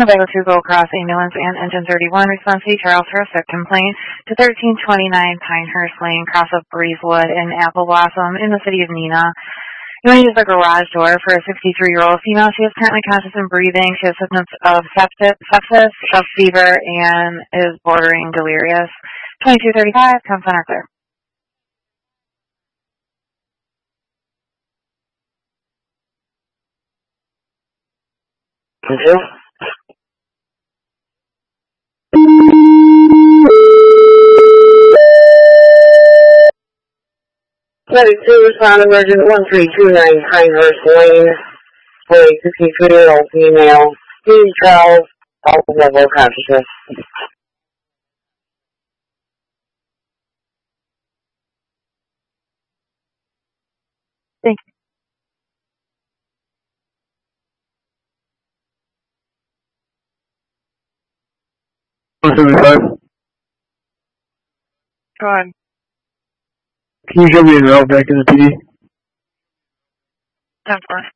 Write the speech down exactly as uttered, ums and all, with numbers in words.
Winnebago two Gold Cross ambulance and engine thirty-one. Response to Charles for a sick complaint to thirteen twenty-nine Pinehurst Lane, cross of Breezewood in Apple Blossom in the city of Neenah. You want to use the garage door for a sixty-three-year-old female. She is currently conscious and breathing. She has symptoms of sepsis, sepsis, of fever, and is bordering delirious. twenty-two thirty-five, come center clear. Thank you. thirty-two, respond emergent one three two nine Pinehurst Lane for a sixty-three-year-old female. Please Charles, all level consciousness. Thank you. one seventy-five. Go ahead. Can you show me an route back in the P D? ten four.